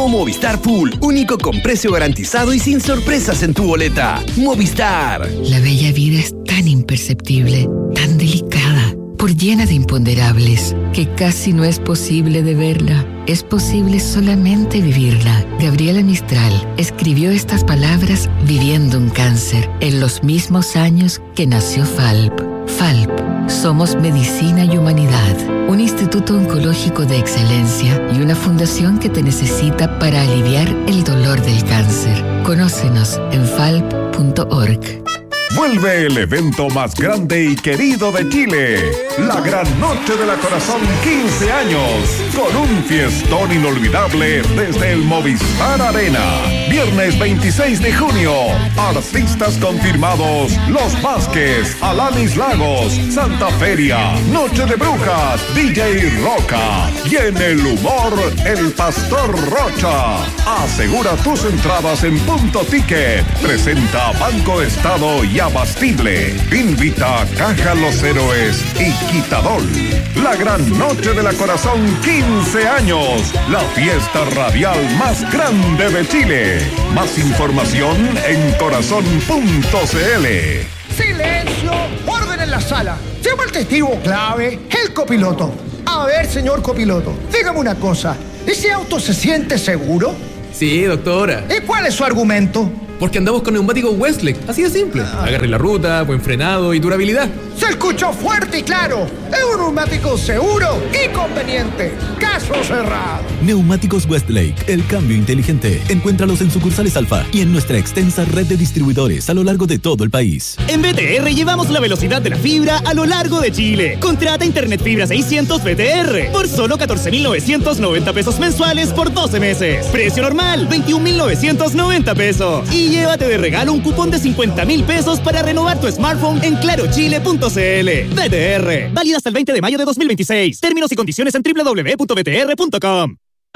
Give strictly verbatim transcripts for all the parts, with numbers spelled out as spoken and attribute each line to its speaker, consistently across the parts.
Speaker 1: Nuevo Movistar Full, único con precio garantizado y sin sorpresas en tu boleta. Movistar.
Speaker 2: La bella vida es tan imperceptible, tan delicada, por llena de imponderables, que casi no es posible de verla. Es posible solamente vivirla. Gabriela Mistral escribió estas palabras viviendo un cáncer en los mismos años que nació F A L P. F A L P. Somos Medicina y Humanidad, un instituto oncológico de excelencia y una fundación que te necesita para aliviar el dolor del cáncer. Conócenos en falp punto org.
Speaker 3: Vuelve el evento más grande y querido de Chile, la Gran Noche de la Corazón quince años, con un fiestón inolvidable desde el Movistar Arena. Viernes veintiséis de junio, artistas confirmados: Los Vázquez, Alanis Lagos, Santa Feria, Noche de Brujas, D J Roca y en el humor, el Pastor Rocha. Asegura tus entradas en Punto Ticket. Presenta Banco Estado y Abastible. Invita a Caja Los Héroes y Quitadol. La Gran Noche de la Corazón quince años. La fiesta radial más grande de Chile. Más información en corazón punto c l.
Speaker 4: ¡Silencio! ¡Orden en la sala! Llama al testigo clave, el copiloto. A ver, señor copiloto, dígame una cosa. ¿Ese auto se siente seguro?
Speaker 5: Sí, doctora.
Speaker 4: ¿Y cuál es su argumento?
Speaker 5: Porque andamos con neumáticos Westlake, así de simple. Agarre la ruta, buen frenado y durabilidad.
Speaker 4: Se escuchó fuerte y claro. Es un neumático seguro y conveniente. Caso cerrado.
Speaker 6: Neumáticos Westlake, el cambio inteligente. Encuéntralos en sucursales Alfa y en nuestra extensa red de distribuidores a lo largo de todo el país.
Speaker 7: En B T R llevamos la velocidad de la fibra a lo largo de Chile. Contrata Internet Fibra seiscientos B T R por solo catorce mil novecientos noventa pesos mensuales por doce meses. Precio normal, veintiún mil novecientos noventa pesos. Y llévate de regalo un cupón de cincuenta mil pesos para renovar tu smartphone en claro chile punto c l. B T R, válida hasta el veinte de mayo de dos mil veintiséis. Términos y condiciones en doble u doble u doble u punto b t r punto com.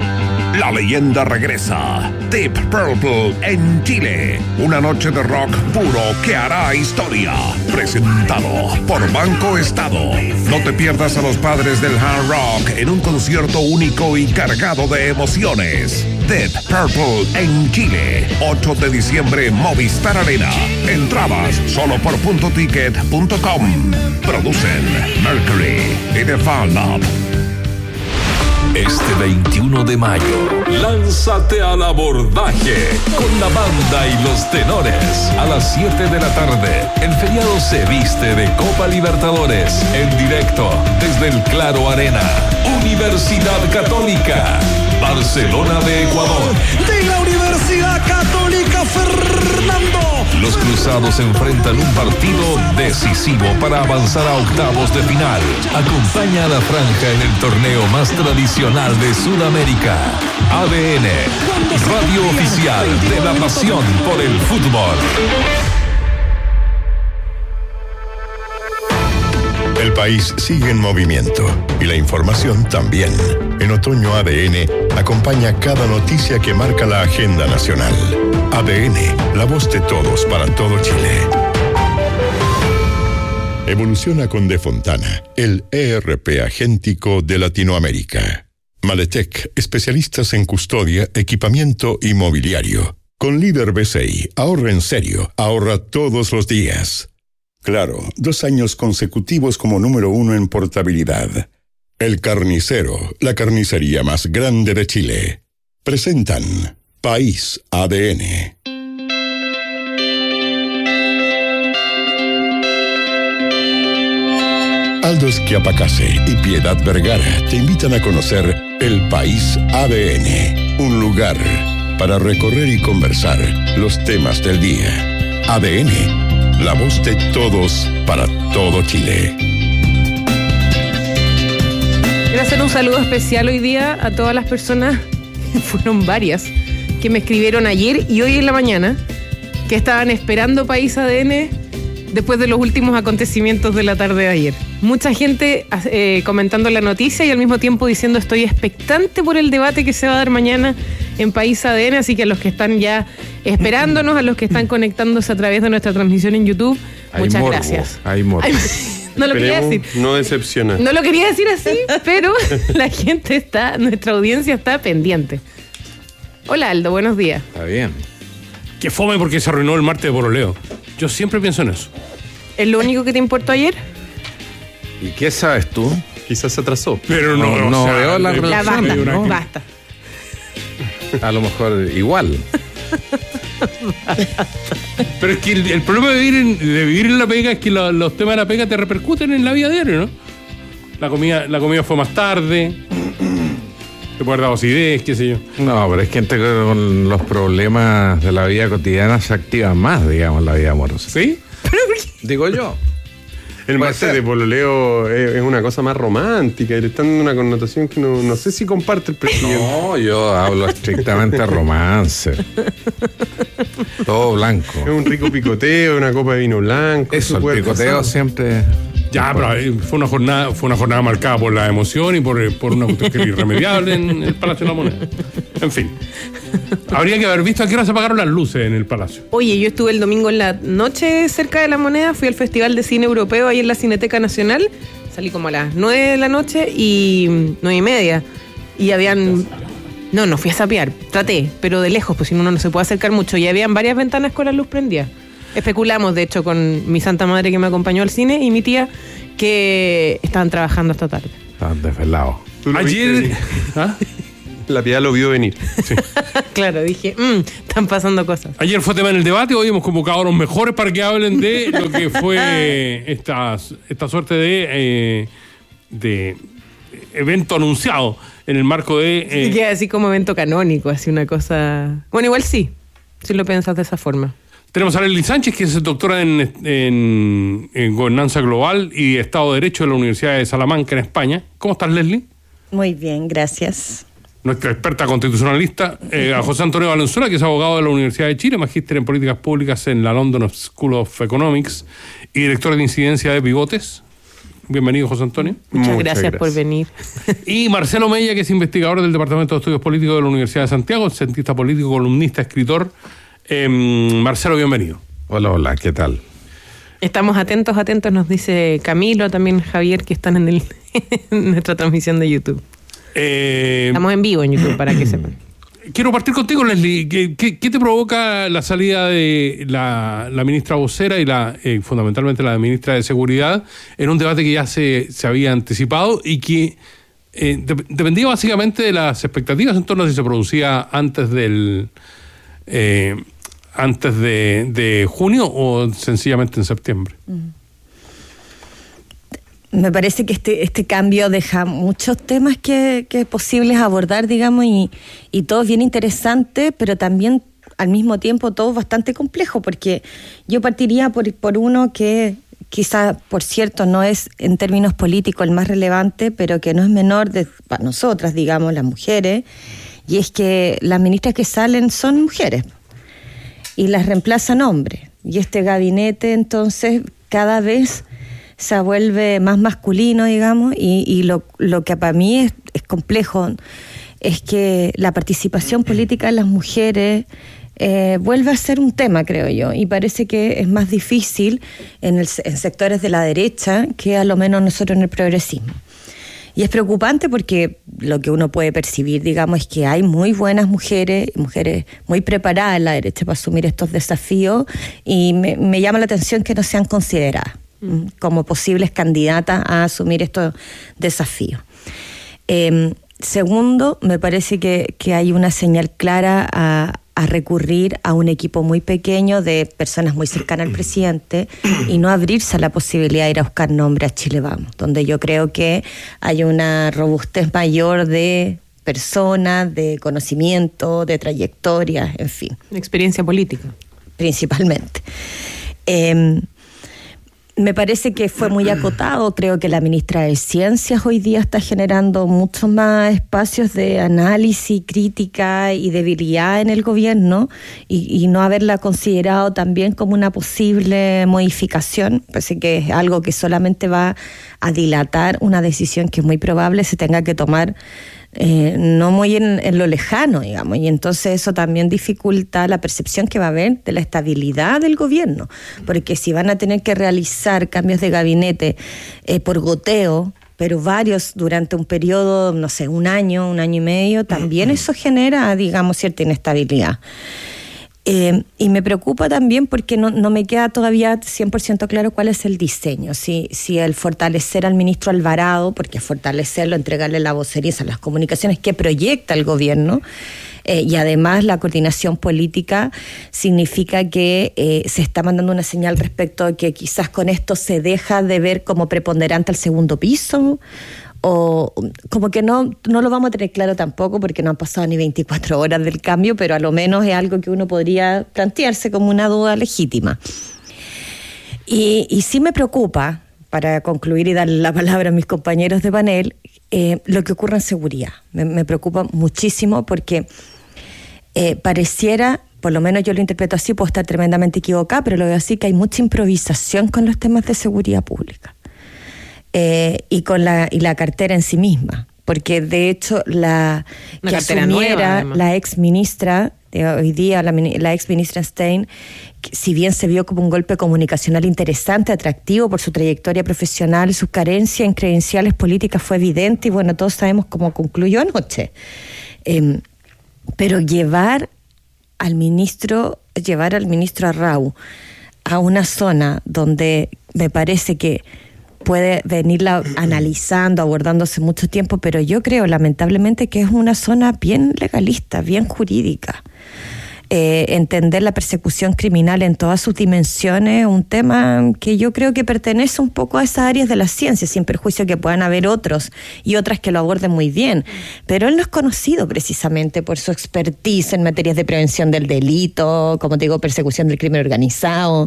Speaker 3: La leyenda regresa. Deep Purple en Chile. Una noche de rock puro que hará historia. Presentado por Banco Estado. No te pierdas a los padres del hard rock en un concierto único y cargado de emociones. Deep Purple en Chile. ocho de diciembre, Movistar Arena. Entradas solo por punto ticket punto com. Producen Mercury y The Fan Up.
Speaker 8: Este veintiuno de mayo, lánzate al abordaje con la banda y los tenores. A las siete de la tarde, el feriado se viste de Copa Libertadores. En directo, desde el Claro Arena. Universidad Católica, Barcelona de Ecuador.
Speaker 9: De la Universidad Católica, Fernando.
Speaker 8: Los cruzados enfrentan un partido decisivo para avanzar a octavos de final. Acompaña a la franja en el torneo más tradicional de Sudamérica. A D N, radio oficial de la pasión por el fútbol.
Speaker 10: El país sigue en movimiento y la información también. En otoño A D N acompaña cada noticia que marca la agenda nacional. A D N, la voz de todos para todo Chile. Evoluciona con De Fontana, el E R P agéntico de Latinoamérica. Maletec, especialistas en custodia, equipamiento y mobiliario. Con líder B C I, ahorra en serio, ahorra todos los días. Claro, dos años consecutivos como número uno en portabilidad. El Carnicero, la carnicería más grande de Chile. Presentan País A D N. Aldos Quiapacase y Piedad Vergara te invitan a conocer el País A D N, un lugar para recorrer y conversar los temas del día. A D N, la voz de todos para todo Chile.
Speaker 11: Quiero hacer un saludo especial hoy día a todas las personas, fueron varias, que me escribieron ayer y hoy en la mañana, que estaban esperando País A D N después de los últimos acontecimientos de la tarde de ayer. Mucha gente eh, comentando la noticia y al mismo tiempo diciendo estoy expectante por el debate que se va a dar mañana en País A D N, así que a los que están ya esperándonos, a los que están conectándose a través de nuestra transmisión en YouTube,
Speaker 12: hay
Speaker 11: muchas
Speaker 12: morbo,
Speaker 11: gracias.
Speaker 12: Hay morbo.
Speaker 11: Hay, no lo quería decir.
Speaker 12: No decepciona.
Speaker 11: No lo quería decir así, pero la gente está, nuestra audiencia está pendiente. Hola Aldo, buenos días.
Speaker 12: Está bien.
Speaker 13: Que fome porque se arruinó el martes de pololeo. Yo siempre pienso en eso.
Speaker 11: ¿Es lo único que te importó ayer?
Speaker 12: ¿Y qué sabes tú?
Speaker 14: Quizás se atrasó.
Speaker 13: Pero no,
Speaker 12: No, no
Speaker 13: o sea,
Speaker 12: veo la
Speaker 13: de-
Speaker 11: Ya
Speaker 12: relación.
Speaker 11: basta,
Speaker 13: una-
Speaker 11: no, basta.
Speaker 12: A lo mejor igual.
Speaker 13: Pero es que el, el problema de vivir, en, de vivir en la pega es que lo- los temas de la pega te repercuten en la vida diaria, ¿no? La comida, la comida fue más tarde. Te puede dar acidez, qué sé yo.
Speaker 12: No, pero es que entre con los problemas de la vida cotidiana se activa más, digamos, la vida amorosa.
Speaker 13: ¿Sí?
Speaker 12: Digo yo.
Speaker 14: El
Speaker 12: Puede
Speaker 14: martes
Speaker 12: ser.
Speaker 14: de pololeo es, es una cosa más romántica y le están dando una connotación que no, no sé si comparte el presidente.
Speaker 12: No, yo hablo estrictamente de romance. Todo blanco.
Speaker 14: Es un rico picoteo, una copa de vino blanco.
Speaker 12: Eso,
Speaker 14: su
Speaker 12: el
Speaker 14: puerta
Speaker 12: picoteo
Speaker 14: asada.
Speaker 12: siempre.
Speaker 13: Ya, pero eh, fue una jornada, fue una jornada marcada por la emoción y por, eh, por una cuestión que era irremediable en el Palacio de la Moneda. En fin. Habría que haber visto a qué hora se apagaron las luces en el Palacio.
Speaker 11: Oye, yo estuve el domingo en la noche cerca de la Moneda, fui al Festival de Cine Europeo ahí en la Cineteca Nacional, salí como a las nueve de la noche y nueve y media. Y habían... No, no fui a sapear, traté, pero de lejos, pues si uno no se puede acercar mucho. Y habían varias ventanas con la luz prendida. Especulamos, de hecho, con mi santa madre que me acompañó al cine y mi tía que estaban trabajando hasta tarde.
Speaker 12: Estaban desvelados.
Speaker 14: Tú lo
Speaker 13: Ayer...
Speaker 14: viste venir.
Speaker 13: ¿Ah?
Speaker 14: La Piedad lo vio venir.
Speaker 11: Claro, dije, mmm, están pasando cosas.
Speaker 13: Ayer fue tema en el debate, hoy hemos convocado a los mejores para que hablen de lo que fue esta, esta suerte de, eh, de evento anunciado en el marco de... eh,
Speaker 11: Sí, queda así como evento canónico, así una cosa... Bueno, igual sí, si lo piensas de esa forma.
Speaker 13: Tenemos a Leslie Sánchez, que es doctora en, en, en Gobernanza Global y Estado de Derecho de la Universidad de Salamanca, en España. ¿Cómo estás, Leslie?
Speaker 15: Muy bien, gracias.
Speaker 13: Nuestra experta constitucionalista, eh, a José Antonio Valenzuela, que es abogado de la Universidad de Chile, magíster en políticas públicas en la London School of Economics y director de incidencia de Pivotes. Bienvenido, José Antonio.
Speaker 11: Muchas, Muchas gracias, gracias por venir.
Speaker 13: Y Marcelo Mella, que es investigador del Departamento de Estudios Políticos de la Universidad de Santiago, cientista político, columnista, escritor. Eh, Marcelo, bienvenido.
Speaker 12: Hola, hola, ¿qué tal?
Speaker 11: Estamos atentos, atentos, nos dice Camilo, también Javier, que están en, el, en nuestra transmisión de YouTube.
Speaker 13: Eh,
Speaker 11: Estamos en vivo en YouTube, para que sepan.
Speaker 13: Quiero partir contigo, Leslie. ¿Qué, qué, qué te provoca la salida de la, la ministra vocera y la eh, fundamentalmente la ministra de Seguridad en un debate que ya se, se había anticipado y que eh, de, dependía básicamente de las expectativas en torno a si se producía antes del eh, antes de, de junio o sencillamente en septiembre?
Speaker 15: Me parece que este este cambio deja muchos temas que, que posibles abordar, digamos, y, y todo es bien interesante, pero también al mismo tiempo todo bastante complejo, porque yo partiría por, por uno que quizá, por cierto, no es en términos políticos el más relevante, pero que no es menor de, para nosotras, digamos, las mujeres, y es que las ministras que salen son mujeres y las reemplazan hombres. Y este gabinete, entonces, cada vez se vuelve más masculino, digamos, y, y lo, lo que para mí es, es complejo es que la participación política de las mujeres eh, vuelve a ser un tema, creo yo, y parece que es más difícil en, el, en sectores de la derecha que a lo menos nosotros en el progresismo. Y es preocupante porque lo que uno puede percibir, digamos, es que hay muy buenas mujeres, mujeres muy preparadas en la derecha para asumir estos desafíos, y me, me llama la atención que no sean consideradas como posibles candidatas a asumir estos desafíos. Eh, segundo, me parece que, que hay una señal clara a, a recurrir a un equipo muy pequeño de personas muy cercanas al presidente y no abrirse a la posibilidad de ir a buscar nombres a Chile Vamos, donde yo creo que hay una robustez mayor de personas, de conocimiento, de trayectoria, en fin.
Speaker 11: Experiencia política.
Speaker 15: Principalmente. Eh, Me parece que fue muy acotado. Creo que la ministra de Ciencias hoy día está generando muchos más espacios de análisis, crítica y debilidad en el gobierno, y, y no haberla considerado también como una posible modificación. Parece que es algo que solamente va a dilatar una decisión que es muy probable se tenga que tomar Eh, no muy en, en lo lejano, digamos, y entonces eso también dificulta la percepción que va a haber de la estabilidad del gobierno, porque si van a tener que realizar cambios de gabinete eh, por goteo, pero varios durante un periodo, no sé, un año, un año y medio, también eso genera, digamos, cierta inestabilidad. Eh, y me preocupa también porque no, no me queda todavía cien por ciento claro cuál es el diseño. Si, si el fortalecer al ministro Alvarado, porque fortalecerlo, entregarle la vocería a las comunicaciones que proyecta el gobierno, eh, y además la coordinación política significa que eh, se está mandando una señal respecto a que quizás con esto se deja de ver como preponderante al segundo piso, o como que no, no lo vamos a tener claro tampoco porque no han pasado ni veinticuatro horas del cambio, pero a lo menos es algo que uno podría plantearse como una duda legítima. Y, y sí me preocupa, para concluir y darle la palabra a mis compañeros de panel, eh, lo que ocurre en seguridad. Me, me preocupa muchísimo porque eh, pareciera, por lo menos yo lo interpreto así, puedo estar tremendamente equivocada, pero lo veo así, que hay mucha improvisación con los temas de seguridad pública. Eh, y con la y la cartera en sí misma, porque de hecho la
Speaker 11: Una
Speaker 15: que asumiera nueva, la ex ministra de hoy día, la, la ex ministra Stein, que si bien se vio como un golpe comunicacional interesante, atractivo por su trayectoria profesional, su carencia en credenciales políticas fue evidente y bueno, todos sabemos cómo concluyó anoche. Eh, pero llevar al ministro, llevar al ministro Arrau a una zona donde me parece que puede venirla analizando, abordándose mucho tiempo, pero yo creo lamentablemente que es una zona bien legalista, bien jurídica. Eh, entender la persecución criminal en todas sus dimensiones, un tema que yo creo que pertenece un poco a esas áreas de la ciencia, sin perjuicio que puedan haber otros y otras que lo aborden muy bien. Pero él no es conocido precisamente por su expertise en materias de prevención del delito, como te digo, persecución del crimen organizado,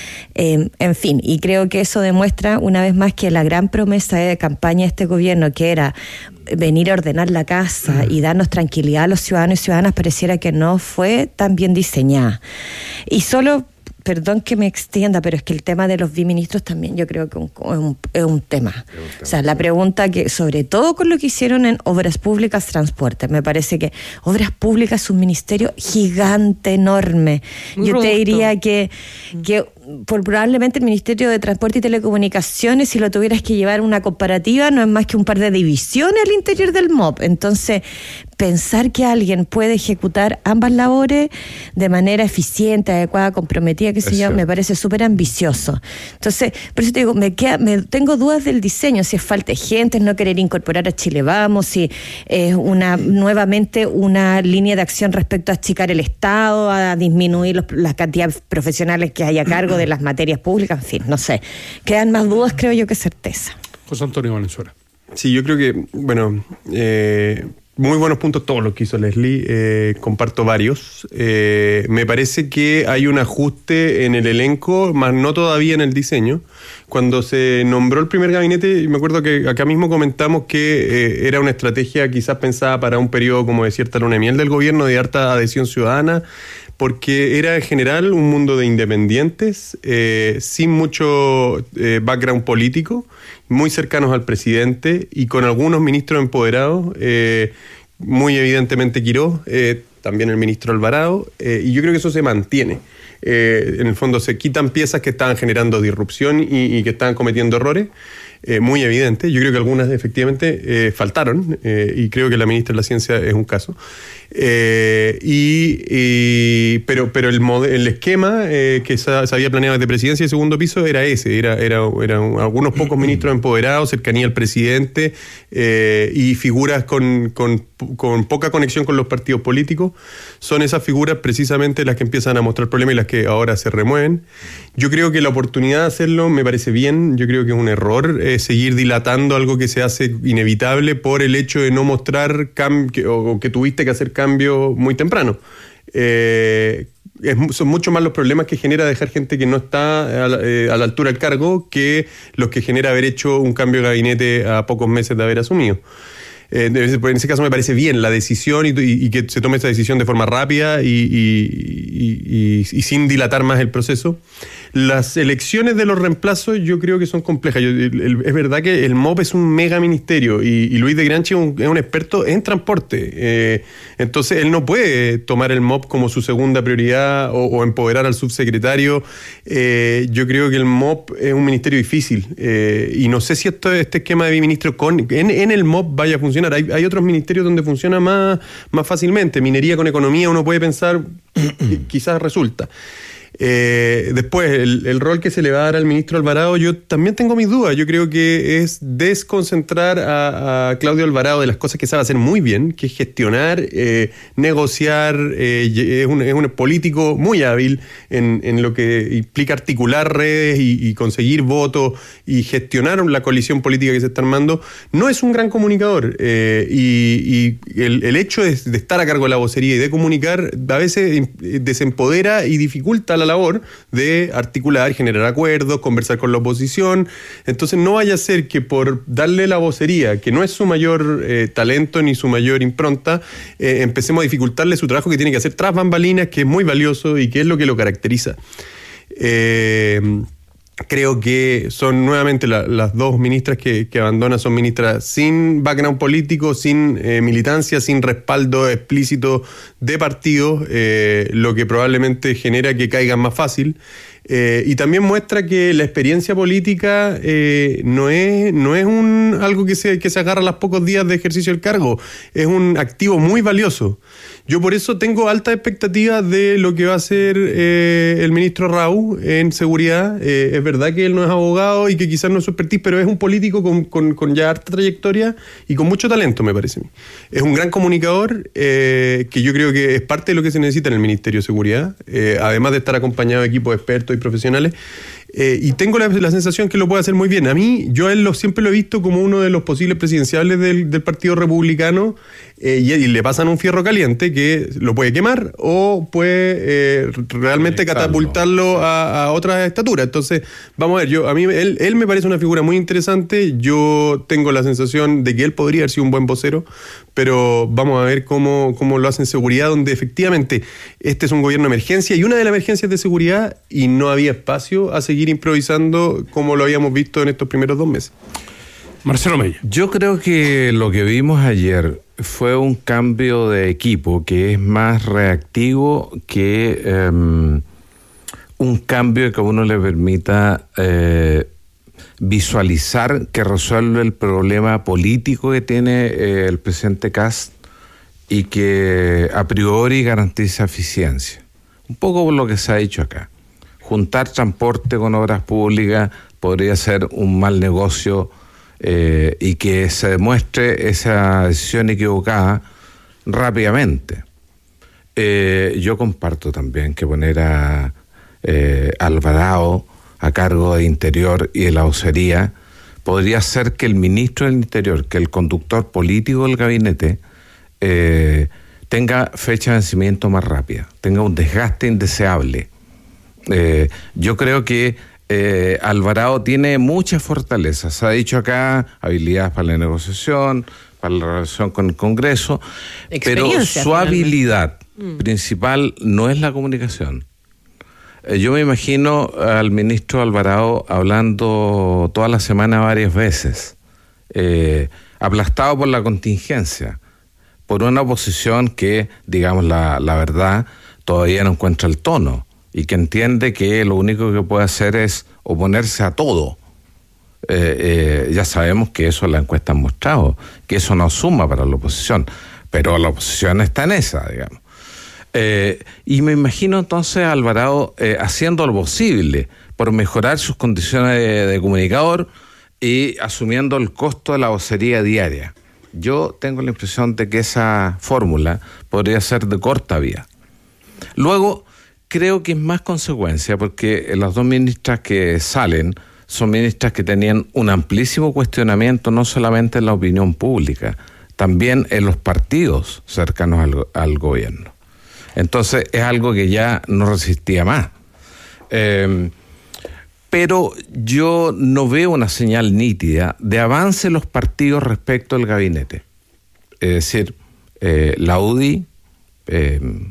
Speaker 15: eh, en fin, y creo que eso demuestra una vez más que la gran promesa de campaña de este gobierno, que era venir a ordenar la casa y darnos tranquilidad a los ciudadanos y ciudadanas, pareciera que no fue tan bien diseñada. Y solo, perdón que me extienda, pero es que el tema de los biministros también yo creo que un, es, un, es un tema. Es un tema. O sea, la pregunta que, sobre todo con lo que hicieron en Obras Públicas, Transporte, me parece que Obras Públicas es un ministerio gigante, enorme. Muy yo robusto. Te diría que, que por probablemente el Ministerio de Transporte y Telecomunicaciones, si lo tuvieras que llevar una comparativa, no es más que un par de divisiones al interior del M O P. Entonces, pensar que alguien puede ejecutar ambas labores de manera eficiente, adecuada, comprometida, qué sé yo, me parece súper ambicioso. Entonces, por eso te digo, me queda, me, tengo dudas del diseño, si es falta de gente, es no querer incorporar a Chile Vamos, si es una nuevamente una línea de acción respecto a achicar el Estado, a disminuir los, las cantidades profesionales que hay a cargo de las materias públicas, en fin, no sé. Quedan más dudas, creo yo, que certeza.
Speaker 13: José Antonio Valenzuela.
Speaker 14: Sí, yo creo que, bueno, eh, muy buenos puntos todos los que hizo Leslie, eh, comparto varios. Eh, me parece que hay un ajuste en el elenco, más no todavía en el diseño. Cuando se nombró el primer gabinete, me acuerdo que acá mismo comentamos que eh, era una estrategia quizás pensada para un periodo como de cierta luna de miel del gobierno, de harta adhesión ciudadana, porque era en general un mundo de independientes, eh, sin mucho eh, background político, muy cercanos al presidente y con algunos ministros empoderados, eh, muy evidentemente Quirós, eh, también el ministro Alvarado, eh, y yo creo que eso se mantiene. Eh, en el fondo se quitan piezas que estaban generando disrupción y, y que estaban cometiendo errores, eh, muy evidentes. Yo creo que algunas efectivamente eh, faltaron, eh, y creo que la ministra de la Ciencia es un caso. Eh, y, y pero pero el, el esquema eh, que se, se había planeado desde presidencia y segundo piso era ese, era, era, era algunos pocos ministros empoderados, cercanía al presidente, eh, y figuras con, con, con poca conexión con los partidos políticos. Son esas figuras precisamente las que empiezan a mostrar problemas y las que ahora se remueven. Yo creo que la oportunidad de hacerlo me parece bien. Yo creo que es un error eh, seguir dilatando algo que se hace inevitable por el hecho de no mostrar cam- que, o que tuviste que hacer cambio muy temprano. Eh, es, son mucho más los problemas que genera dejar gente que no está a la, eh, a la altura del cargo que los que genera haber hecho un cambio de gabinete a pocos meses de haber asumido. Eh, en ese caso me parece bien la decisión y, y, y que se tome esta decisión de forma rápida y, y, y, y, y sin dilatar más el proceso. Las elecciones de los reemplazos yo creo que son complejas. Yo, el, el, es verdad que el M O P es un mega ministerio y, y Luis de Granchi es un, es un experto en transporte. Eh, entonces él no puede tomar el M O P como su segunda prioridad o, o empoderar al subsecretario. Eh, yo creo que el M O P es un ministerio difícil eh, y no sé si esto, este esquema de biministro con, en, en el M O P vaya a funcionar. Hay, hay otros ministerios donde funciona más, más fácilmente. Minería con economía uno puede pensar quizás resulta. Eh, después, el, el rol que se le va a dar al ministro Alvarado, yo también tengo mis dudas. Yo creo que es desconcentrar a, a Claudio Alvarado de las cosas que sabe hacer muy bien, que es gestionar, eh, negociar, eh, es, un, es un político muy hábil en, en lo que implica articular redes y, y conseguir votos y gestionar la coalición política que se está armando. No es un gran comunicador eh, y, y el, el hecho de, de estar a cargo de la vocería y de comunicar a veces desempodera y dificulta la labor de articular, generar acuerdos, conversar con la oposición. Entonces no vaya a ser que por darle la vocería, que no es su mayor eh, talento ni su mayor impronta, eh, empecemos a dificultarle su trabajo que tiene que hacer tras bambalinas, que es muy valioso y que es lo que lo caracteriza. Eh, Creo que son nuevamente la, las dos ministras que, que abandonan, son ministras sin background político, sin eh, militancia, sin respaldo explícito de partidos, eh, lo que probablemente genera que caigan más fácil. Eh, y también muestra que la experiencia política eh, no es, no es un, algo que se, que se agarra a los pocos días de ejercicio del cargo, es un activo muy valioso. Yo por eso tengo altas expectativas de lo que va a hacer eh, el ministro Raúl en seguridad. Eh, es verdad que él no es abogado y que quizás no es su expertise, pero es un político con, con, con ya harta trayectoria y con mucho talento, me parece a mí. Es un gran comunicador eh, que yo creo que es parte de lo que se necesita en el Ministerio de Seguridad, eh, además de estar acompañado de equipos expertos y profesionales. Eh, y tengo la, la sensación que lo puede hacer muy bien. A mí, yo a él lo, siempre lo he visto como uno de los posibles presidenciables del, del Partido Republicano eh, y, y le pasan un fierro caliente que lo puede quemar o puede eh, realmente catapultarlo a, a otras estaturas. Entonces, vamos a ver, yo a mí él, él me parece una figura muy interesante. Yo tengo la sensación de que él podría haber sido un buen vocero, pero vamos a ver cómo, cómo lo hace en seguridad, donde efectivamente este es un gobierno de emergencia y una de las emergencias de seguridad y no había espacio a seguir improvisando como lo habíamos visto en estos primeros dos meses.
Speaker 13: Marcelo Mella.
Speaker 12: Yo creo que lo que vimos ayer fue un cambio de equipo que es más reactivo que um, un cambio que a uno le permita eh, visualizar que resuelve el problema político que tiene eh, el presidente Kast y que a priori garantiza eficiencia. Un poco por lo que se ha dicho acá. Juntar transporte con obras públicas podría ser un mal negocio eh, y que se demuestre esa decisión equivocada rápidamente. Eh, yo comparto también que poner a eh, Alvarado a cargo de Interior y de la vocería podría ser que el ministro del Interior, que el conductor político del gabinete, eh, tenga fecha de vencimiento más rápida, tenga un desgaste indeseable. Eh, yo creo que eh, Alvarado tiene muchas fortalezas. Se ha dicho acá, habilidades para la negociación, para la relación con el Congreso, pero su finalmente. habilidad mm. principal no es la comunicación. Eh, yo me imagino al ministro Alvarado hablando toda la semana varias veces, eh, aplastado por la contingencia, por una oposición que, digamos la, la verdad, todavía no encuentra el tono. Y que entiende que lo único que puede hacer es oponerse a todo. Eh, eh, ya sabemos que eso la encuesta ha mostrado, que eso no suma para la oposición, pero la oposición está en esa, digamos. Eh, y me imagino entonces a Alvarado eh, haciendo lo posible por mejorar sus condiciones de, de comunicador y asumiendo el costo de la vocería diaria. Yo tengo la impresión de que esa fórmula podría ser de corta vía. Luego, creo que es más consecuencia porque las dos ministras que salen son ministras que tenían un amplísimo cuestionamiento no solamente en la opinión pública, también en los partidos cercanos al, al gobierno. Entonces es algo que ya no resistía más. Eh, pero yo no veo una señal nítida de avance en los partidos respecto al gabinete. Es decir, eh, la U D I... Eh,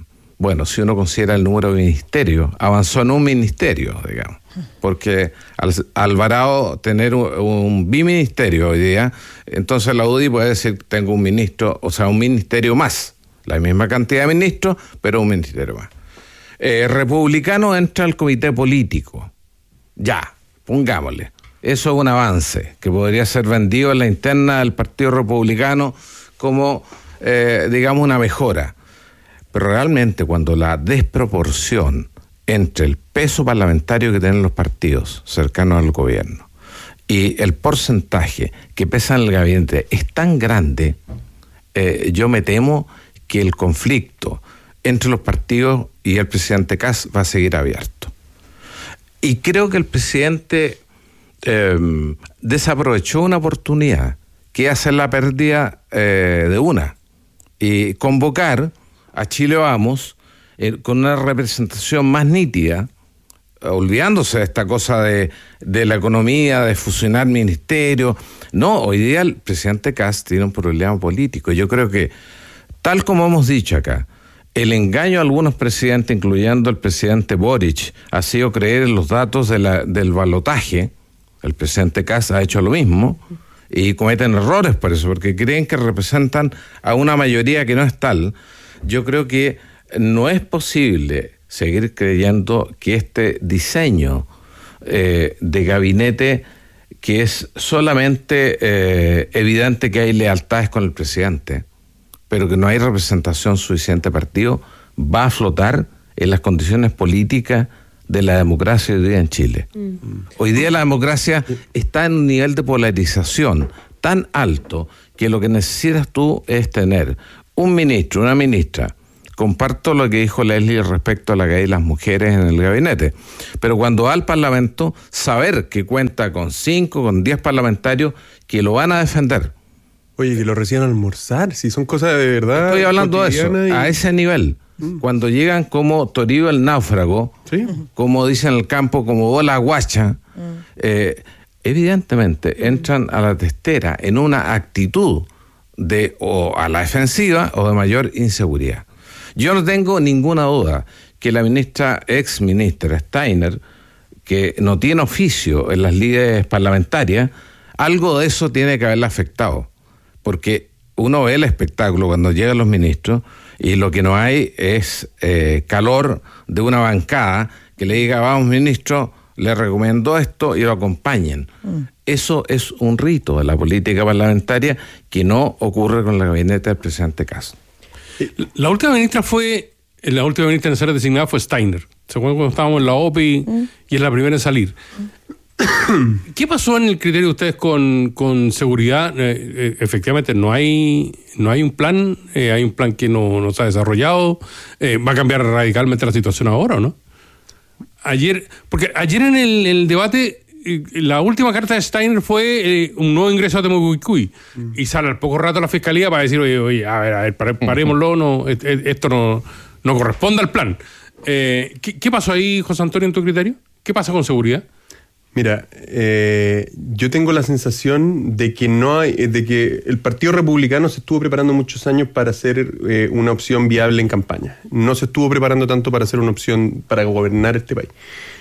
Speaker 12: Bueno, si uno considera el número de ministerios, avanzó en un ministerio, digamos. Porque al Alvarado tener un, un biministerio hoy día, entonces la U D I puede decir tengo un ministro, o sea, un ministerio más. La misma cantidad de ministros, pero un ministerio más. Eh, republicano entra al comité político. Ya, pongámosle. Eso es un avance que podría ser vendido en la interna del Partido Republicano como, eh, digamos, una mejora. Pero realmente cuando la desproporción entre el peso parlamentario que tienen los partidos cercanos al gobierno y el porcentaje que pesa en el gabinete es tan grande, eh, yo me temo que el conflicto entre los partidos y el presidente Kast va a seguir abierto. Y creo que el presidente eh, desaprovechó una oportunidad, que es hacer la pérdida eh, de una, y convocar a Chile Vamos eh, con una representación más nítida, olvidándose de esta cosa de, de la economía, de fusionar ministerios. No, hoy día el presidente Kast tiene un problema político. Yo creo que, tal como hemos dicho acá, el engaño a algunos presidentes, incluyendo el presidente Boric, ha sido creer en los datos de la, del balotaje. El presidente Kast ha hecho lo mismo y cometen errores por eso, porque creen que representan a una mayoría que no es tal. Yo creo que no es posible seguir creyendo que este diseño eh, de gabinete, que es solamente eh, evidente que hay lealtades con el presidente, pero que no hay representación suficiente de partido, va a flotar en las condiciones políticas de la democracia hoy día en Chile. Mm. Hoy día la democracia está en un nivel de polarización tan alto que lo que necesitas tú es tener un ministro, una ministra. Comparto lo que dijo Leslie respecto a la que hay las mujeres en el gabinete, pero cuando va al Parlamento, saber que cuenta con cinco, con diez parlamentarios que lo van a defender.
Speaker 14: Oye, que lo reciban a almorzar, si son cosas de verdad.
Speaker 12: Estoy hablando de eso,
Speaker 14: y...
Speaker 12: a ese nivel. Mm. Cuando llegan como Toribio el náufrago, ¿sí? Como dicen en el campo, como bola guacha, mm. eh, evidentemente entran a la testera en una actitud de o a la defensiva o de mayor inseguridad. Yo no tengo ninguna duda que la ministra, ex ministra Steiner, que no tiene oficio en las lides parlamentarias, algo de eso tiene que haberla afectado. Porque uno ve el espectáculo cuando llegan los ministros y lo que no hay es eh, calor de una bancada que le diga, vamos ministro, le recomiendo esto y lo acompañen. Mm. Eso es un rito de la política parlamentaria que no ocurre con el gabinete del presidente Kast.
Speaker 13: La última ministra fue, la última ministra en ser designada fue Steiner. ¿Se acuerdan cuando estábamos en la O P I mm. y es la primera en salir? Mm. ¿Qué pasó en el criterio de ustedes con, con seguridad? Eh, eh, efectivamente, no hay no hay un plan, eh, hay un plan que no, no se ha desarrollado. Eh, ¿Va a cambiar radicalmente la situación ahora o no? Ayer, porque ayer en el, el debate, eh, la última carta de Steiner fue eh, un nuevo ingreso a Temucuicui. Mm. Y sale al poco rato la fiscalía para decir, oye, oye, a ver, a ver, parémoslo, no, esto no, no corresponde al plan. Eh, ¿qué, ¿Qué pasó ahí, José Antonio, en tu criterio? ¿Qué pasa con seguridad?
Speaker 14: Mira, eh, yo tengo la sensación de que no hay, de que el Partido Republicano se estuvo preparando muchos años para ser eh, una opción viable en campaña. No se estuvo preparando tanto para ser una opción para gobernar este país.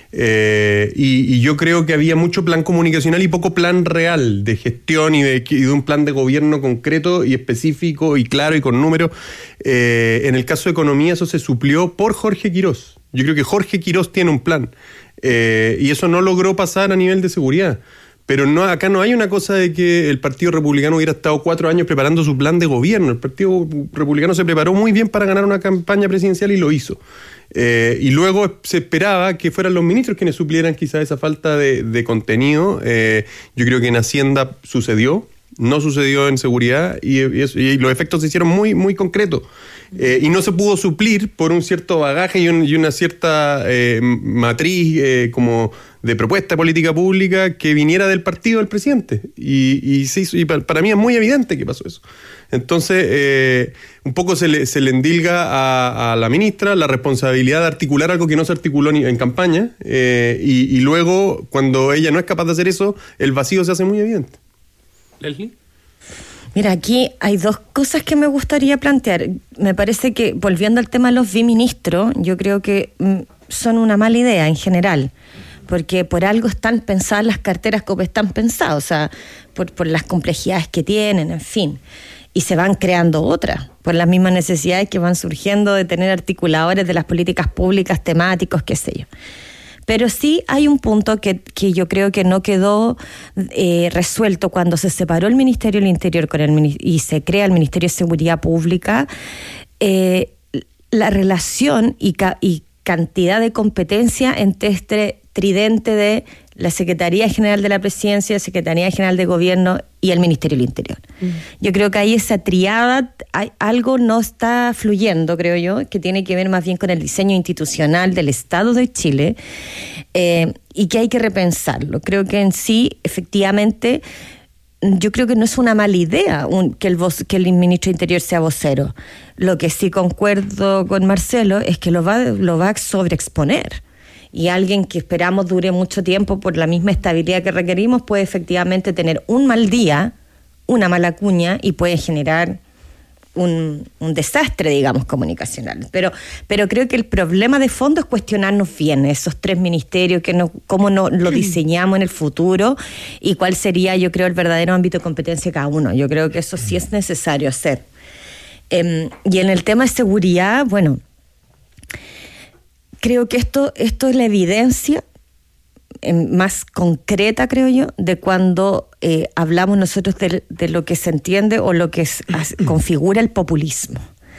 Speaker 14: Eh, y, y yo creo que había mucho plan comunicacional y poco plan real de gestión y de, y de un plan de gobierno concreto y específico y claro y con números. Eh, en el caso de economía eso se suplió por Jorge Quirós. Yo creo que Jorge Quirós tiene un plan. Eh, y eso no logró pasar a nivel de seguridad. Pero no, acá no hay una cosa de que el Partido Republicano hubiera estado cuatro años preparando su plan de gobierno. El Partido Republicano se preparó muy bien para ganar una campaña presidencial y lo hizo. Eh, y luego se esperaba que fueran los ministros quienes suplieran quizás esa falta de, de contenido. Eh, yo creo que en Hacienda sucedió, no sucedió en seguridad y, y, eso, y los efectos se hicieron muy, muy concretos. Eh, y no se pudo suplir por un cierto bagaje y, un, y una cierta eh, matriz eh, como de propuesta de política pública que viniera del partido del presidente. Y, y, se hizo, y para, para mí es muy evidente que pasó eso. Entonces, eh, un poco se le, se le endilga a, a la ministra la responsabilidad de articular algo que no se articuló ni en campaña. Eh, y, y luego, cuando ella no es capaz de hacer eso, el vacío se hace muy evidente.
Speaker 13: ¿Leslie?
Speaker 15: Mira, aquí hay dos cosas que me gustaría plantear. Me parece que, volviendo al tema de los biministros, yo creo que mm, son una mala idea en general, porque por algo están pensadas las carteras como están pensadas, o sea, por, por las complejidades que tienen, en fin. Y se van creando otras, por las mismas necesidades que van surgiendo de tener articuladores de las políticas públicas, temáticos, qué sé yo. Pero sí hay un punto que, que yo creo que no quedó eh, resuelto cuando se separó el Ministerio del Interior con el, y se crea el Ministerio de Seguridad Pública, eh, la relación y, ca, y cantidad de competencia entre este tridente de la Secretaría General de la Presidencia, Secretaría General de Gobierno y el Ministerio del Interior. Mm. Yo creo que ahí esa triada, hay, algo no está fluyendo, creo yo, que tiene que ver más bien con el diseño institucional del Estado de Chile, eh, y que hay que repensarlo. Creo que en sí, efectivamente, yo creo que no es una mala idea un, que, el voz, que el ministro de Interior sea vocero. Lo que sí concuerdo con Marcelo es que lo va, lo va a sobreexponer. Y alguien que esperamos dure mucho tiempo por la misma estabilidad que requerimos puede efectivamente tener un mal día, una mala cuña, y puede generar un, un desastre, digamos, comunicacional. Pero, pero creo que el problema de fondo es cuestionarnos bien esos tres ministerios, que no, cómo no lo diseñamos en el futuro y cuál sería, yo creo, el verdadero ámbito de competencia de cada uno. Yo creo que eso sí es necesario hacer. Eh, y en el tema de seguridad, bueno, creo que esto, esto es la evidencia eh, más concreta, creo yo, de cuando eh, hablamos nosotros de, de lo que se entiende o lo que es, as, configura el populismo.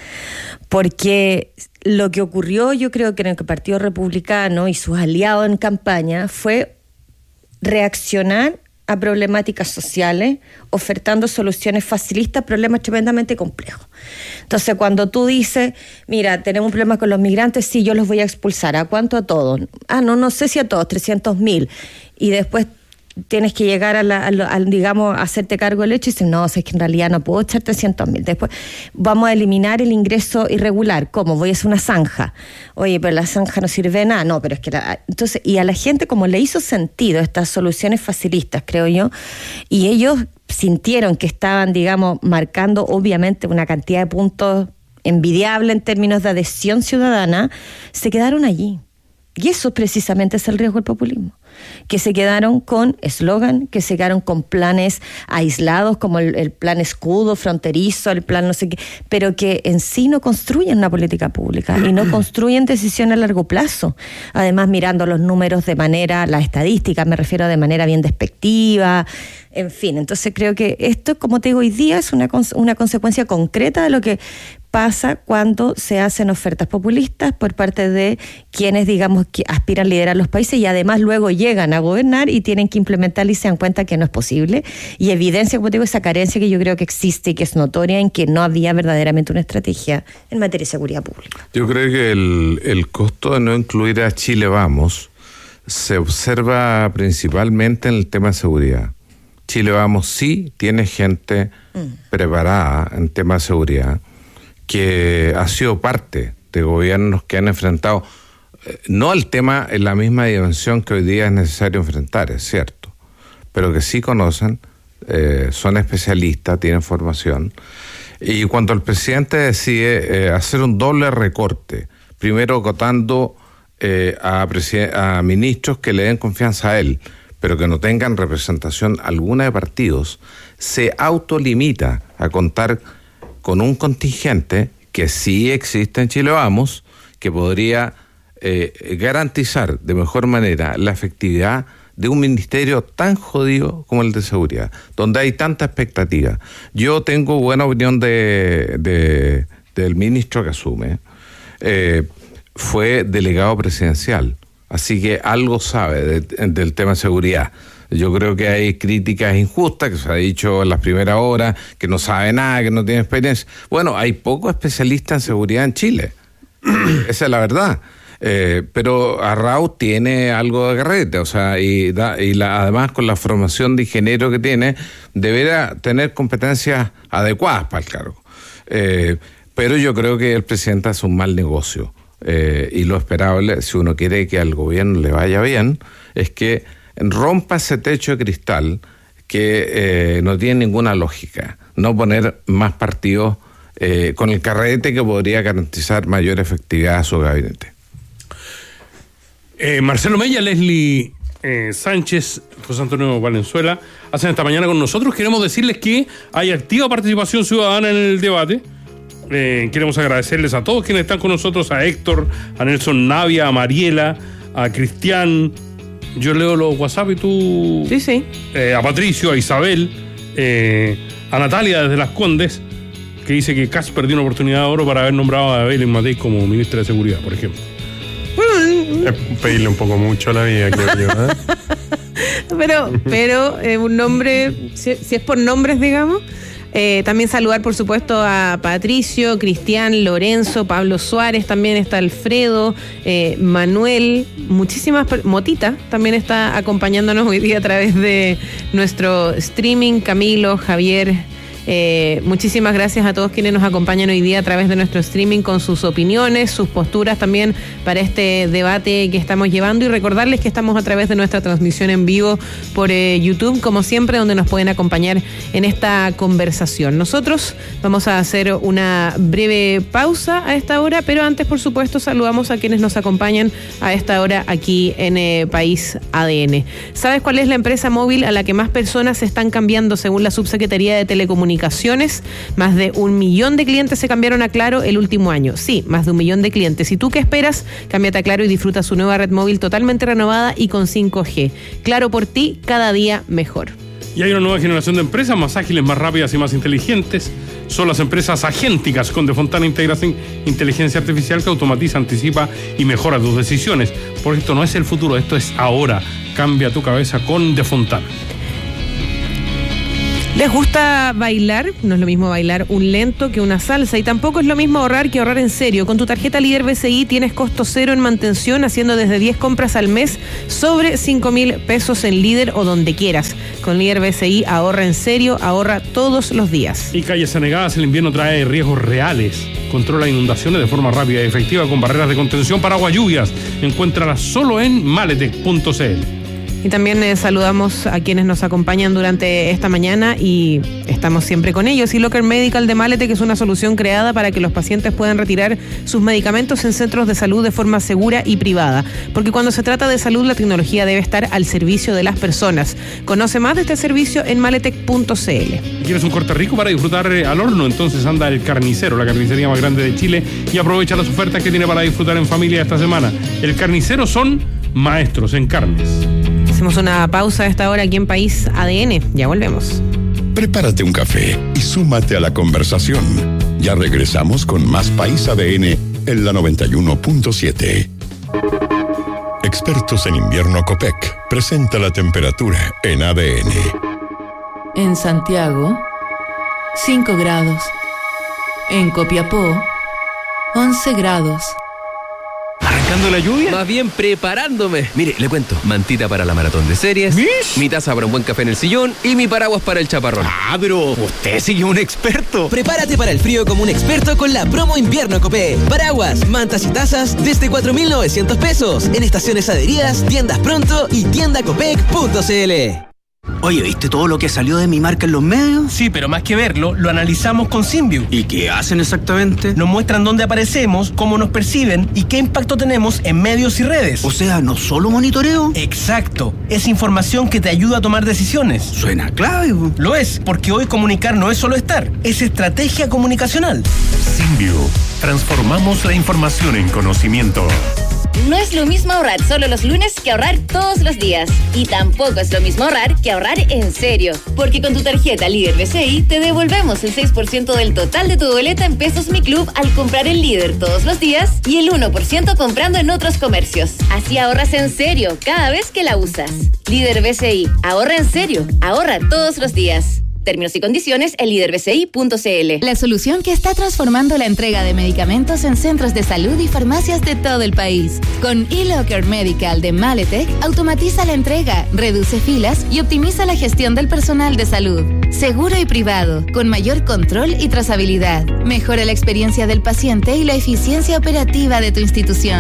Speaker 15: Porque lo que ocurrió, yo creo que en el Partido Republicano y sus aliados en campaña fue reaccionar a problemáticas sociales, ofertando soluciones facilistas a problemas tremendamente complejos. Entonces, cuando tú dices, mira, tenemos un problema con los migrantes, sí, yo los voy a expulsar. ¿A cuánto? A todos. Ah, no, no sé si a todos, trescientos mil. Y después tienes que llegar a, la, a, a digamos, a hacerte cargo del hecho y dices, no, o sea, es que en realidad no puedo echar trescientos mil. Después vamos a eliminar el ingreso irregular. ¿Cómo? Voy a hacer una zanja. Oye, pero la zanja no sirve de nada. No, pero es que la... Entonces, y a la gente como le hizo sentido estas soluciones facilistas, creo yo, y ellos sintieron que estaban, digamos, marcando obviamente una cantidad de puntos envidiable en términos de adhesión ciudadana, se quedaron allí. Y eso precisamente es el riesgo del populismo, que se quedaron con eslogan, que se quedaron con planes aislados como el, el plan escudo fronterizo, el plan no sé qué, pero que en sí no construyen una política pública y no construyen decisiones a largo plazo. Además, mirando los números de manera, las estadísticas, me refiero de manera bien despectiva, en fin. Entonces creo que esto, como te digo, hoy día es una, una consecuencia concreta de lo que pasa cuando se hacen ofertas populistas por parte de quienes, digamos, que aspiran a liderar los países y además luego llegan a gobernar y tienen que implementar y se dan cuenta que no es posible y evidencia, como te digo, esa carencia que yo creo que existe y que es notoria en que no había verdaderamente una estrategia en materia de seguridad pública.
Speaker 12: Yo creo que el, el costo de no incluir a Chile Vamos se observa principalmente en el tema de seguridad. Chile Vamos sí tiene gente mm. preparada en tema de seguridad, que ha sido parte de gobiernos que han enfrentado, eh, no el tema en la misma dimensión que hoy día es necesario enfrentar, es cierto, pero que sí conocen, eh, son especialistas, tienen formación. Y cuando el presidente decide eh, hacer un doble recorte, primero acotando eh, a, a ministros que le den confianza a él, pero que no tengan representación alguna de partidos, se autolimita a contar con un contingente que sí existe en Chile Vamos, que podría eh, garantizar de mejor manera la efectividad de un ministerio tan jodido como el de seguridad, donde hay tanta expectativa. Yo tengo buena opinión de, de del ministro que asume. Eh, fue delegado presidencial, así que algo sabe de, del tema de seguridad. Yo creo que hay críticas injustas, que se ha dicho en las primeras horas, que no sabe nada, que no tiene experiencia. Bueno, hay pocos especialistas en seguridad en Chile. Esa es la verdad. Eh, pero Arrau tiene algo de carrete, o sea, y, da, y la, además con la formación de ingeniero que tiene, deberá tener competencias adecuadas para el cargo. Eh, pero yo creo que el presidente hace un mal negocio. Eh, y lo esperable, si uno quiere que al gobierno le vaya bien, es que rompa ese techo de cristal que eh, no tiene ninguna lógica, no poner más partidos eh, con el carrete que podría garantizar mayor efectividad a su gabinete.
Speaker 13: Eh, Marcelo Mella, Leslie eh, Sánchez, José Antonio Valenzuela hacen esta mañana con nosotros. Queremos decirles que hay activa participación ciudadana en el debate. Eh, queremos agradecerles a todos quienes están con nosotros, a Héctor, a Nelson Navia, a Mariela, a Cristian. Yo leo los WhatsApp y tú...
Speaker 11: Sí, sí.
Speaker 13: Eh, a Patricio, a Isabel, eh, a Natalia desde Las Condes, que dice que Kass perdió una oportunidad de oro para haber nombrado a Belén Matei como ministra de Seguridad, por ejemplo.
Speaker 14: Es pedirle un poco mucho a la vida, creo yo, ¿eh?
Speaker 11: Pero, pero eh, un nombre, si, si es por nombres, digamos. Eh, también saludar, por supuesto, a Patricio, Cristian, Lorenzo, Pablo Suárez, también está Alfredo, eh, Manuel, muchísimas, Motita también está acompañándonos hoy día a través de nuestro streaming, Camilo, Javier. Eh, muchísimas gracias a todos quienes nos acompañan hoy día a través de nuestro streaming con sus opiniones, sus posturas también para este debate que estamos llevando, y recordarles que estamos a través de nuestra transmisión en vivo por eh, YouTube, como siempre, donde nos pueden acompañar en esta conversación. Nosotros vamos a hacer una breve pausa a esta hora, pero antes, por supuesto, saludamos a quienes nos acompañan a esta hora aquí en eh, País A D N. ¿Sabes cuál es la empresa móvil a la que más personas se están cambiando según la Subsecretaría de Telecomunicaciones? Más de un millón de clientes se cambiaron a Claro el último año. Sí, más de un millón de clientes. ¿Y tú qué esperas? Cámbiate a Claro y disfruta su nueva red móvil totalmente renovada y con cinco G. Claro por ti, cada día mejor.
Speaker 13: Y hay una nueva generación de empresas más ágiles, más rápidas y más inteligentes. Son las empresas agénticas con Defontana Integración Inteligencia Artificial, que automatiza, anticipa y mejora tus decisiones. Porque esto no es el futuro, esto es ahora. Cambia tu cabeza con Defontana.
Speaker 11: ¿Les gusta bailar? No es lo mismo bailar un lento que una salsa, y tampoco es lo mismo ahorrar que ahorrar en serio. Con tu tarjeta Líder B C I tienes costo cero en mantención, haciendo desde diez compras al mes sobre cinco mil pesos en Líder o donde quieras. Con Líder B C I ahorra en serio, ahorra todos los días.
Speaker 13: Y calles anegadas, el invierno trae riesgos reales. Controla inundaciones de forma rápida y efectiva con barreras de contención para agua lluvias. Encuéntralas solo en maletec punto c l.
Speaker 11: Y también eh, saludamos a quienes nos acompañan durante esta mañana y estamos siempre con ellos. Y Locker Medical de Maletec es una solución creada para que los pacientes puedan retirar sus medicamentos en centros de salud de forma segura y privada. Porque cuando se trata de salud, la tecnología debe estar al servicio de las personas. Conoce más de este servicio en maletec punto c l.
Speaker 13: ¿Quieres un corte rico para disfrutar eh, al horno? Entonces anda El Carnicero, la carnicería más grande de Chile, y aprovecha las ofertas que tiene para disfrutar en familia esta semana. El Carnicero son maestros en carnes.
Speaker 11: Hacemos una pausa a esta hora aquí en País A D N. Ya volvemos.
Speaker 10: Prepárate un café y súmate a la conversación. Ya regresamos con más País A D N en la noventa y uno punto siete. Expertos en invierno Copec presenta la temperatura en A D N.
Speaker 16: En Santiago, cinco grados. En Copiapó, once grados.
Speaker 17: ¿Arrancando la lluvia? Más bien preparándome. Mire, le cuento. Mantita para la maratón de series. ¿Mish? Mi taza para un buen café en el sillón. Y mi paraguas para el chaparrón.
Speaker 18: Ah, pero usted sí que es un experto.
Speaker 19: Prepárate para el frío como un experto con la promo invierno Copé. Paraguas, mantas y tazas desde cuatro mil novecientos pesos. En estaciones adheridas, tiendas pronto y tienda copec punto c l.
Speaker 18: Oye, ¿viste todo lo que salió de mi marca en los medios?
Speaker 20: Sí, pero más que verlo, lo analizamos con Symbiu.
Speaker 18: ¿Y qué hacen exactamente?
Speaker 20: Nos muestran dónde aparecemos, cómo nos perciben y qué impacto tenemos en medios y redes.
Speaker 18: O sea, ¿no solo monitoreo?
Speaker 20: Exacto. Es información que te ayuda a tomar decisiones.
Speaker 18: Suena clave. Bro.
Speaker 20: Lo es, porque hoy comunicar no es solo estar, es estrategia comunicacional.
Speaker 21: Symbiu. Transformamos la información en conocimiento.
Speaker 22: No es lo mismo ahorrar solo los lunes que ahorrar todos los días. Y tampoco es lo mismo ahorrar que ahorrar en serio. Porque con tu tarjeta Líder B C I te devolvemos el seis por ciento del total de tu boleta en Pesos Mi Club al comprar en Líder todos los días y el uno por ciento comprando en otros comercios. Así ahorras en serio cada vez que la usas. Líder B C I. Ahorra en serio. Ahorra todos los días. Términos y condiciones en líder b c i punto c l.
Speaker 23: La solución que está transformando la entrega de medicamentos en centros de salud y farmacias de todo el país. Con eLocker Medical de Maletec, automatiza la entrega, reduce filas y optimiza la gestión del personal de salud. Seguro y privado, con mayor control y trazabilidad. Mejora la experiencia del paciente y la eficiencia operativa de tu institución.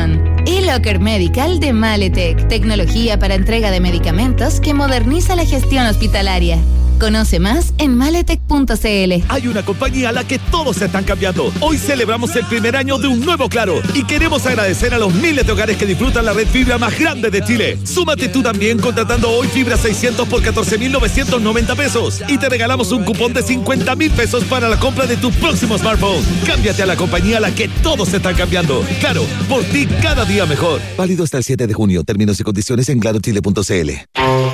Speaker 23: eLocker Medical de Maletec. Tecnología para entrega de medicamentos que moderniza la gestión hospitalaria. Conoce más en maletec punto c l.
Speaker 1: Hay una compañía a la que todos se están cambiando. Hoy celebramos el primer año de un nuevo Claro y queremos agradecer a los miles de hogares que disfrutan la red fibra más grande de Chile. Súmate tú también contratando hoy fibra seiscientos por catorce mil novecientos noventa pesos y te regalamos un cupón de cincuenta mil pesos para la compra de tu próximo smartphone. Cámbiate a la compañía a la que todos se están cambiando. Claro, por ti cada día mejor.
Speaker 2: Válido hasta el siete de junio. Términos y condiciones en claro chile punto c l.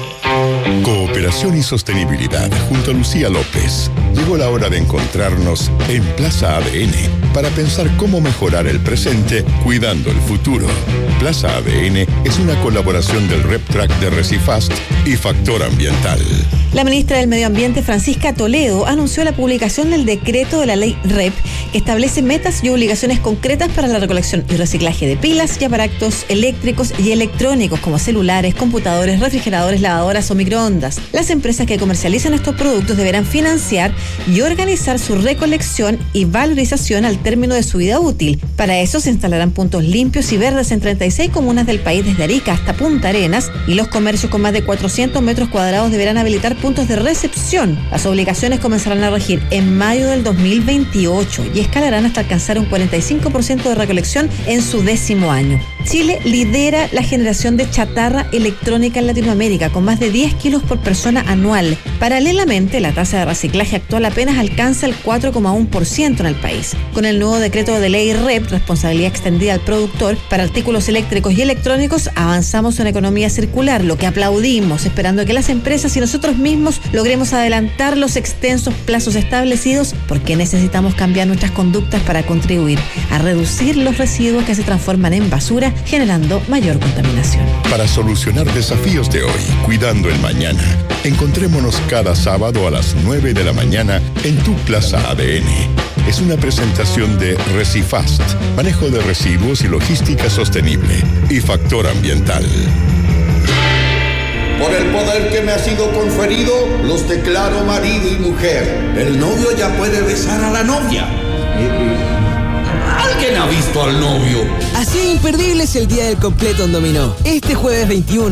Speaker 10: Cooperación y sostenibilidad junto a Lucía López. Llegó la hora de encontrarnos en Plaza A D N para pensar cómo mejorar el presente cuidando el futuro. Plaza A D N es una colaboración del RepTrack de Recifast y Factor Ambiental.
Speaker 5: La ministra del Medio Ambiente, Francisca Toledo, anunció la publicación del decreto de la ley R E P que establece metas y obligaciones concretas para la recolección y reciclaje de pilas y aparatos eléctricos y electrónicos como celulares, computadores, refrigeradores, lavadoras o microondas. Las empresas que comercializan estos productos deberán financiar y organizar su recolección y valorización al término de su vida útil. Para eso se instalarán puntos limpios y verdes en treinta y seis comunas del país desde Arica hasta Punta Arenas y los comercios con más de cuatrocientos metros cuadrados deberán habilitar puntos de recepción. Las obligaciones comenzarán a regir en mayo del dos mil veintiocho y escalarán hasta alcanzar un cuarenta y cinco por ciento de recolección en su décimo año. Chile lidera la generación de chatarra electrónica en Latinoamérica con más de diez kilos por persona anual. Paralelamente, la tasa de reciclaje actual apenas alcanza el cuatro coma uno por ciento en el país. Con el nuevo decreto de ley R E P, responsabilidad extendida al productor, para artículos eléctricos y electrónicos, avanzamos en economía circular, lo que aplaudimos, esperando que las empresas y nosotros mismos logremos adelantar los extensos plazos establecidos, porque necesitamos cambiar nuestras conductas para contribuir a reducir los residuos que se transforman en basura, generando mayor contaminación.
Speaker 10: Para solucionar desafíos de hoy, cuidando el mañana, encontrémonos cada sábado a las nueve de la mañana en tu Plaza A D N. Es una presentación de Recifast, manejo de residuos y logística sostenible, y Factor Ambiental.
Speaker 24: Por el poder que me ha sido conferido, los declaro marido y mujer. El novio ya puede besar a la novia. ¿Alguien ha visto al novio?
Speaker 19: Así de imperdible es el día del completo en Dominó. Este jueves veintiuno